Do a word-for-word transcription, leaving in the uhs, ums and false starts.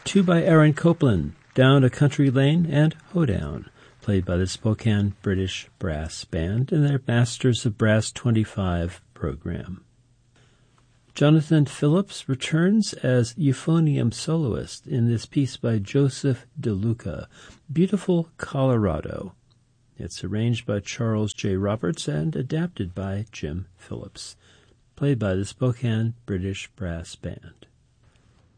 two by Aaron Copland, Down a Country Lane, and Hoedown, played by the Spokane British Brass Band in their Masters of Brass twenty-five program. Jonathan Phillips returns as euphonium soloist in this piece by Joseph DeLuca, Beautiful Colorado. It's arranged by Charles J. Roberts and adapted by Jim Phillips, played by the Spokane British Brass Band.